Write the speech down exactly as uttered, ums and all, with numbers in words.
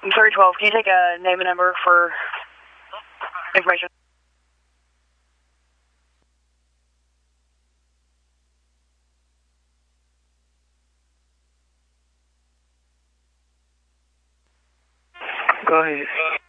three twelve, can you take a name and number for information? Go ahead.